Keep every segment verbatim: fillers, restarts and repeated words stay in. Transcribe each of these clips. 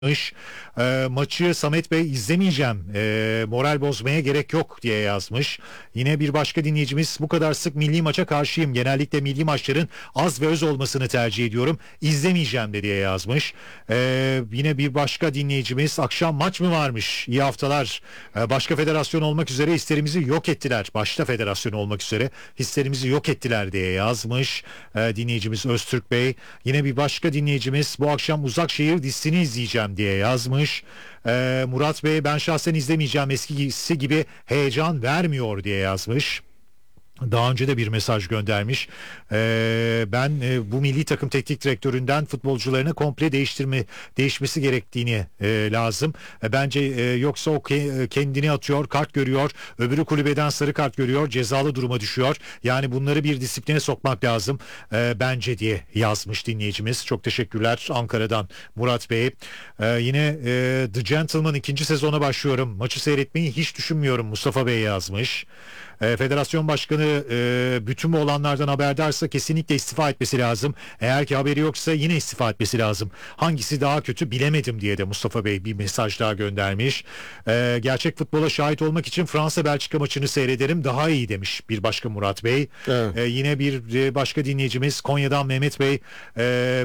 E, maçı Samet Bey izlemeyeceğim. E, moral bozmaya gerek yok diye yazmış. Yine bir başka dinleyicimiz, bu kadar sık milli maça karşıyım. Genellikle milli maçların az ve öz olmasını tercih ediyorum. İzlemeyeceğim de diye yazmış. E, yine bir başka dinleyicimiz, akşam maç mı varmış? İyi haftalar. E, başka federasyon olmak üzere hislerimizi yok ettiler. Başta federasyon olmak üzere hislerimizi yok ettiler diye yazmış. E, dinleyicimiz Öztürk Bey. Yine bir başka dinleyicimiz, bu akşam Uzakşehir dizisini izleyeceğim diye yazmış. Ee, Murat Bey, ben şahsen izlemeyeceğim, eskisi gibi heyecan vermiyor diye yazmış. Daha önce de bir mesaj göndermiş. Ee, ben e, bu milli takım teknik direktöründen futbolcularını komple değiştirme değişmesi gerektiğini e, lazım. E, bence e, yoksa o ke- kendini atıyor, kart görüyor, öbürü kulübeden sarı kart görüyor, cezalı duruma düşüyor. Yani bunları bir disipline sokmak lazım e, bence diye yazmış dinleyicimiz. Çok teşekkürler Ankara'dan Murat Bey. E, yine e, The Gentleman ikinci sezona başlıyorum. Maçı seyretmeyi hiç düşünmüyorum Mustafa Bey yazmış. E, Federasyon Başkanı e, bütün bu olanlardan haberdarsa kesinlikle istifa etmesi lazım. Eğer ki haberi yoksa yine istifa etmesi lazım. Hangisi daha kötü bilemedim diye de Mustafa Bey bir mesaj daha göndermiş. E, gerçek futbola şahit olmak için Fransa-Belçika maçını seyrederim, daha iyi demiş bir başka Murat Bey. Evet. E, yine bir e, başka dinleyicimiz Konya'dan Mehmet Bey. E,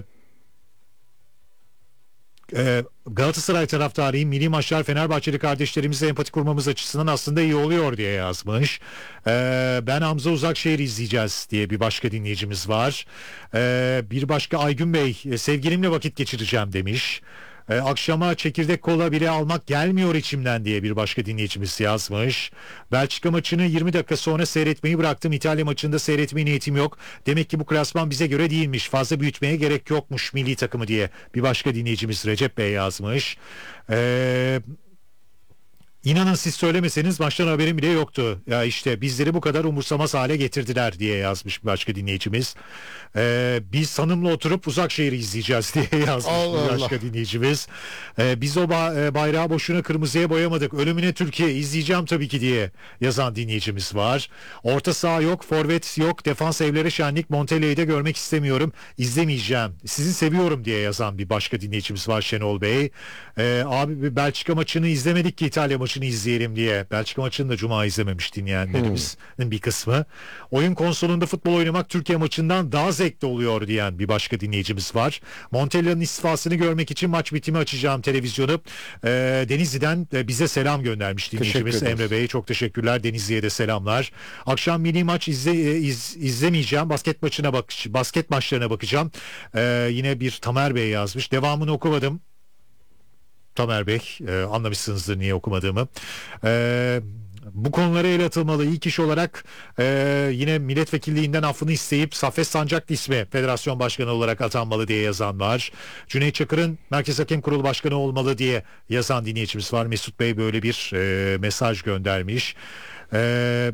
Ee, Galatasaray taraftarıyım. Milli maçlar Fenerbahçeli kardeşlerimizle empati kurmamız açısından aslında iyi oluyor diye yazmış. Ee, ben Hamza Uzakşehir izleyeceğiz diye bir başka dinleyicimiz var. Ee, bir başka Aygün Bey, sevgilimle vakit geçireceğim demiş. Ee, akşama çekirdek kola bile almak gelmiyor içimden diye bir başka dinleyicimiz yazmış. Belçika maçını yirmi dakika sonra seyretmeyi bıraktım. İtalya maçında seyretmeye niyetim yok. Demek ki bu klasman bize göre değilmiş. Fazla büyütmeye gerek yokmuş milli takımı diye bir başka dinleyicimiz Recep Bey yazmış. Eee... İnanın siz söylemeseniz maçtan haberim bile yoktu. Ya işte bizleri bu kadar umursamaz hale getirdiler diye yazmış bir başka dinleyicimiz. Ee, biz hanımla oturup Uzakşehir'i izleyeceğiz diye yazmış Allah bir başka Allah. dinleyicimiz. Ee, biz o ba- e, bayrağı boşuna kırmızıya boyamadık. Ölümüne Türkiye izleyeceğim tabii ki diye yazan dinleyicimiz var. Orta saha yok, forvet yok, defans evlere şenlik, Montella'yı da görmek istemiyorum, İzlemeyeceğim. Sizi seviyorum diye yazan bir başka dinleyicimiz var, Şenol Bey. Ee, abi Belçika maçını izlemedik ki İtalya maçını izleyelim diye. Belçika maçını da Cuma izlememiş dinleyenlerimizin hmm. bir kısmı. Oyun konsolunda futbol oynamak Türkiye maçından daha zevkli oluyor diyen bir başka dinleyicimiz var. Montella'nın istifasını görmek için maç bitimi açacağım televizyonu. Ee, Denizli'den e, bize selam göndermiş dinleyicimiz Emre Bey. Çok teşekkürler. Denizli'ye de selamlar. Akşam milli maç izle, e, iz, izlemeyeceğim. Basket maçına bak basket maçlarına bakacağım. Ee, yine bir Tamer Bey yazmış. Devamını okumadım. Tamer Bey, e, anlamışsınızdır niye okumadığımı. E, bu konulara el atılmalı. İlk kişi olarak e, yine milletvekilliğinden affını isteyip Saffet Sancaklı ismi federasyon başkanı olarak atanmalı diye yazan var. Cüneyt Çakır'ın Merkez Hakem Kurulu başkanı olmalı diye yazan dinleyicimiz var. Mesut Bey böyle bir e, mesaj göndermiş. Eee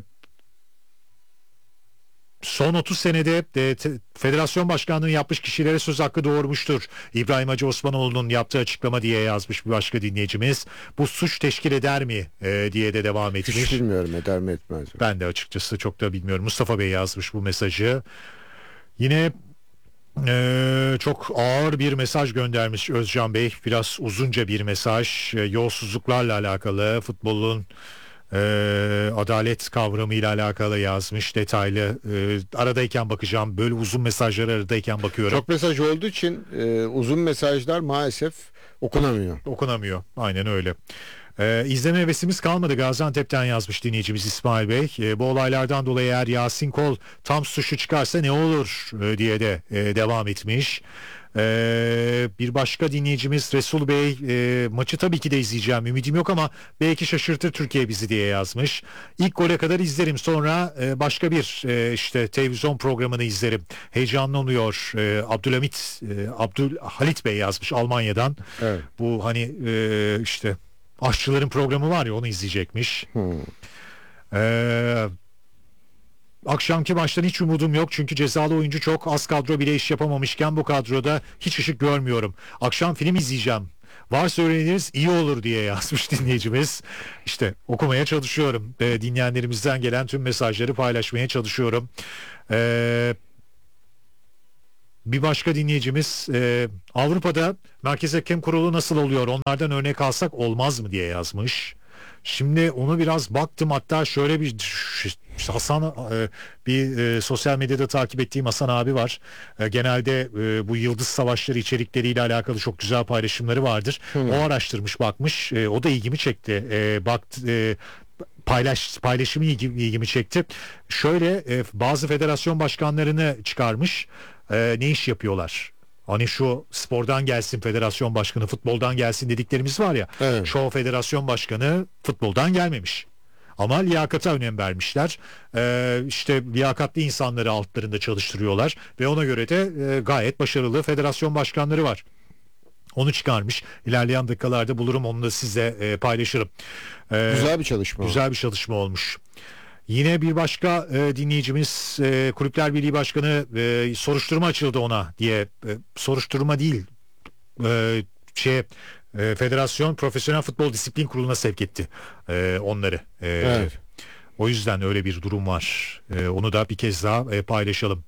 Son otuz senede de, te, federasyon başkanlığı yapmış kişilere söz hakkı doğurmuştur. İbrahim Hacı Osmanoğlu'nun yaptığı açıklama diye yazmış bir başka dinleyicimiz. Bu suç teşkil eder mi e, diye de devam etmiş. Hiç bilmiyorum, eder mi etmez mi? Ben de açıkçası çok da bilmiyorum. Mustafa Bey yazmış bu mesajı. Yine Ee, çok ağır bir mesaj göndermiş Özcan Bey. Biraz uzunca bir mesaj. Ee, yolsuzluklarla alakalı, futbolun e, adalet kavramıyla alakalı yazmış, detaylı. Ee, aradayken bakacağım. Böyle uzun mesajları aradayken bakıyorum. Çok mesaj olduğu için e, uzun mesajlar maalesef okunamıyor. Okunamıyor. Aynen öyle. Ee, izleme hevesimiz kalmadı. Gaziantep'ten yazmış dinleyicimiz İsmail Bey. Ee, bu olaylardan dolayı eğer Yasin Kol tam suçlu çıkarsa ne olur e, diye de e, devam etmiş. Ee, bir başka dinleyicimiz Resul Bey, e, maçı tabii ki de izleyeceğim, ümidim yok ama belki şaşırtır Türkiye bizi diye yazmış. İlk gole kadar izlerim, sonra e, başka bir e, işte televizyon programını izlerim. Heyecanlı oluyor. E, Abdülhamit e, Abdülhalit Bey yazmış Almanya'dan. Evet. Bu hani e, işte aşçıların programı var ya, onu izleyecekmiş. Hmm. Ee, akşamki maçtan hiç umudum yok çünkü cezalı oyuncu çok, az kadro bile iş yapamamışken bu kadroda hiç ışık görmüyorum. Akşam film izleyeceğim. Varsa öğreniriz iyi olur diye yazmış dinleyicimiz. İşte okumaya çalışıyorum. Ee, dinleyenlerimizden gelen tüm mesajları paylaşmaya çalışıyorum. Eee Bir başka dinleyicimiz e, Avrupa'da Merkez Hakem Kurulu nasıl oluyor? Onlardan örnek alsak olmaz mı diye yazmış. Şimdi onu biraz baktım, hatta şöyle bir Hasan e, bir e, sosyal medyada takip ettiğim Hasan abi var. E, genelde e, bu Yıldız Savaşları içerikleriyle alakalı çok güzel paylaşımları vardır. Hmm. O araştırmış, bakmış. E, o da ilgimi çekti. E, baktı e, paylaş paylaşımı ilgimi, ilgimi çekti. Şöyle e, bazı federasyon başkanlarını çıkarmış. E, ne iş yapıyorlar? Hani şu spordan gelsin federasyon başkanı, futboldan gelsin dediklerimiz var ya. Evet. Çoğu federasyon başkanı futboldan gelmemiş. Ama liyakata önem vermişler. Ee, işte liyakatli insanları altlarında çalıştırıyorlar ve ona göre de e, gayet başarılı federasyon başkanları var. Onu çıkarmış. İlerleyen dakikalarda bulurum, onu da size e, paylaşırım. Ee, Güzel bir çalışma. Güzel bir çalışma olmuş. Yine bir başka e, dinleyicimiz e, Kulüpler Birliği Başkanı e, soruşturma açıldı ona diye, e, soruşturma değil e, şey e, Federasyon Profesyonel Futbol Disiplin Kurulu'na sevk etti e, onları. E, Evet. O yüzden öyle bir durum var. E, onu da bir kez daha e, paylaşalım.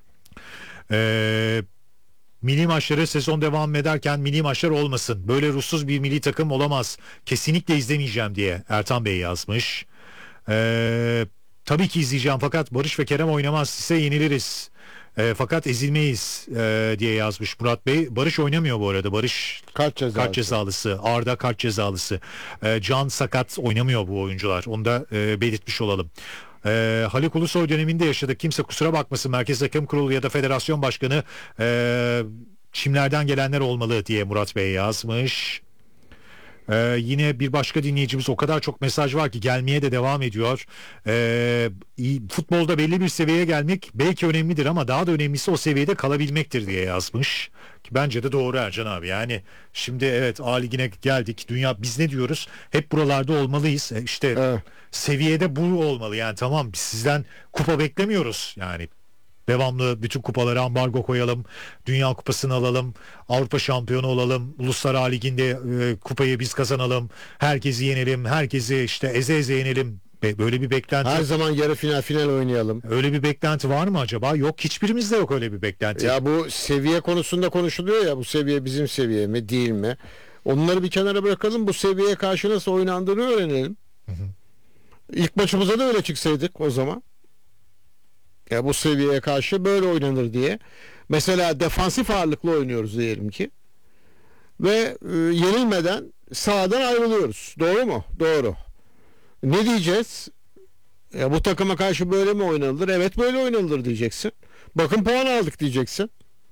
E, Milli maçları sezon devam ederken milli maçlar olmasın. Böyle ruhsuz bir milli takım olamaz. Kesinlikle izlemeyeceğim diye Ertan Bey yazmış. Ee, tabii ki izleyeceğim, fakat Barış ve Kerem oynamaz ise yeniliriz. Ee, fakat ezilmeyiz e, diye yazmış Murat Bey. Barış oynamıyor bu arada. Barış Kart cezalısı. kart cezalısı. Arda kart cezalısı. Ee, Can sakat, oynamıyor bu oyuncular. Onu da e, belirtmiş olalım. Ee, Haluk Ulusoy döneminde yaşadık. Kimse kusura bakmasın, Merkez Hakem Kurulu ya da Federasyon Başkanı e, çimlerden gelenler olmalı diye Murat Bey yazmış. Ee, yine bir başka dinleyicimiz, o kadar çok mesaj var ki gelmeye de devam ediyor. Ee, iyi, futbolda belli bir seviyeye gelmek belki önemlidir ama daha da önemlisi o seviyede kalabilmektir diye yazmış. Ki bence de doğru Ercan abi. Yani şimdi evet, A Ligi'ne geldik. Dünya, biz ne diyoruz? Hep buralarda olmalıyız. E işte Evet. seviyede bu olmalı. Yani tamam, biz sizden kupa beklemiyoruz. Yani devamlı bütün kupalara ambargo koyalım. Dünya Kupası'nı alalım. Avrupa şampiyonu olalım. Uluslar A Ligi'nde e, kupayı biz kazanalım. Herkesi yenelim. Herkesi işte eze eze yenelim. Be- Böyle bir beklenti. Her zaman yarı final final oynayalım. Öyle bir beklenti var mı acaba? Yok, hiçbirimizde yok öyle bir beklenti. Ya bu seviye konusunda konuşuluyor ya, bu seviye bizim seviye mi değil mi? Onları bir kenara bırakalım, bu seviyeye karşı nasıl oynandığını öğrenelim. Hı hı. İlk maçımıza da öyle çıksaydık o zaman. Ya bu seviyeye karşı böyle oynanır diye. Mesela defansif ağırlıklı oynuyoruz diyelim ki. Ve e, yenilmeden sahadan ayrılıyoruz. Doğru mu? Doğru. Ne diyeceğiz? Ya bu takıma karşı böyle mi oynanılır? Evet, böyle oynanılır diyeceksin. Bakın puan aldık diyeceksin.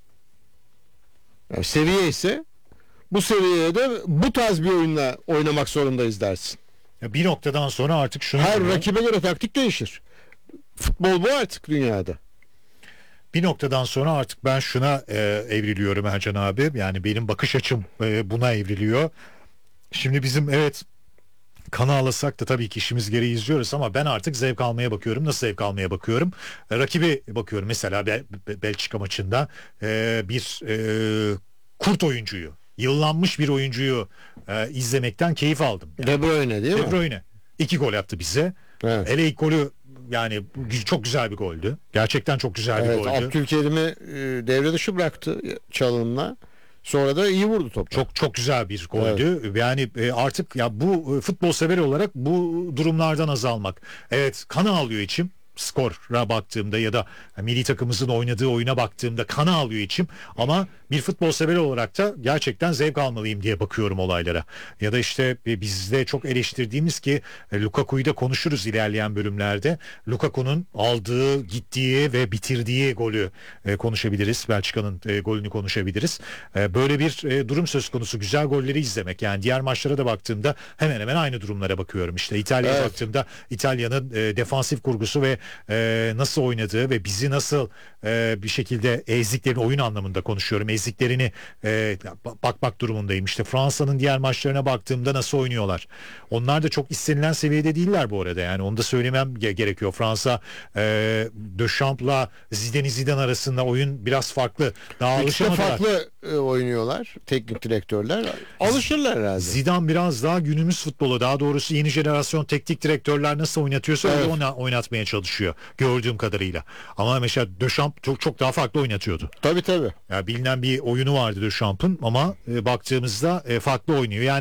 Ya seviye ise bu seviyede de bu tarz bir oyunla oynamak zorundayız dersin. Ya bir noktadan sonra artık şunu Her diyor, rakibe göre taktik değişir. Futbol bu artık dünyada. bir noktadan sonra artık ben şuna e, evriliyorum Ercan abi. Yani benim bakış açım e, buna evriliyor. Şimdi bizim evet, kanı ağlasak da tabii ki işimiz gereği izliyoruz ama ben artık zevk almaya bakıyorum. Nasıl zevk almaya bakıyorum? E, rakibi bakıyorum. Mesela Bel- Bel- Belçika maçında e, bir e, kurt oyuncuyu, yıllanmış bir oyuncuyu e, izlemekten keyif aldım. Yani, De Bruyne değil mi? De Bruyne iki gol yaptı bize. Evet. Hele ilk golü, yani çok güzel bir goldü. Gerçekten çok güzel bir Evet, goldü. Abdülkerim'i e, devre dışı bıraktı çalımla. Sonra da iyi vurdu topu. Çok çok güzel bir goldü. Yani e, artık ya bu e, futbol severi olarak bu durumlardan azalmak. Evet, kan ağlıyor içim. Skora baktığımda ya da milli takımımızın oynadığı oyuna baktığımda kan ağlıyor içim, ama bir futbol severi olarak da gerçekten zevk almalıyım diye bakıyorum olaylara. Ya da işte e, bizde çok eleştirdiğimiz ki e, Lukaku'yu da konuşuruz ilerleyen bölümlerde. Lukaku'nun aldığı, gittiği ve bitirdiği golü e, konuşabiliriz. Belçika'nın e, golünü konuşabiliriz. E, böyle bir e, durum söz konusu. Güzel golleri izlemek. Yani diğer maçlara da baktığımda hemen hemen aynı durumlara bakıyorum. İşte İtalya'ya Evet. baktığımda İtalya'nın e, defansif kurgusu ve e, nasıl oynadığı ve bizi nasıl e, bir şekilde ezdiklerini, oyun anlamında konuşuyorum, ezdiklerini e, bakmak durumundayım. İşte Fransa'nın diğer maçlarına baktığımda nasıl oynuyorlar. Onlar da çok istenilen seviyede değiller bu arada. Yani onu da söylemem ge- gerekiyor. Fransa e, Dechamps'la Zidane Zidane arasında oyun biraz farklı. Daha İkisi de alışamadılar. farklı e, oynuyorlar teknik direktörler. Alışırlar herhalde. Zidane biraz daha günümüz futbolu, daha doğrusu yeni jenerasyon teknik direktörler nasıl oynatıyorsa öyle Evet. oyna- oynatmaya çalışıyor. çalışıyor gördüğüm kadarıyla. Ama mesela Deschamps çok çok daha farklı oynatıyordu. Tabii tabii. Ya bilinen bir oyunu vardı Dechamps'ın ama e, baktığımızda e, farklı oynuyor. Yani